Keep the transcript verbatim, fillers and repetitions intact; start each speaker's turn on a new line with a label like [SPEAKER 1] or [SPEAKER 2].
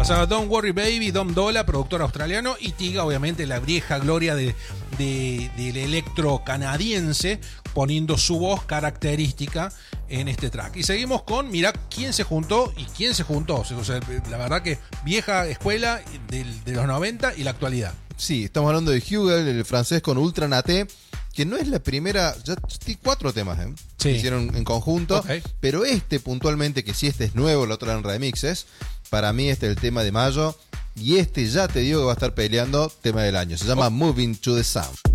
[SPEAKER 1] Pasaba Don't Worry Baby, Dom Dola, productor australiano, y Tiga, obviamente la vieja gloria de, de, del electro canadiense, poniendo su voz característica en este track. Y seguimos con, mirá quién se juntó y quién se juntó. O sea, la verdad que vieja escuela de, de los noventa y la actualidad.
[SPEAKER 2] Sí, estamos hablando de Hugel, el francés, con Ultra Naté, que no es la primera, ya sí, cuatro temas ¿eh?
[SPEAKER 1] Sí.
[SPEAKER 2] que hicieron en conjunto,
[SPEAKER 1] Okay.
[SPEAKER 2] pero este puntualmente, que si este es nuevo, el otro eran remixes, para mí este es el tema de mayo, y este ya te digo que va a estar peleando tema del año, se llama
[SPEAKER 1] Oh.
[SPEAKER 2] Moving to the Sound.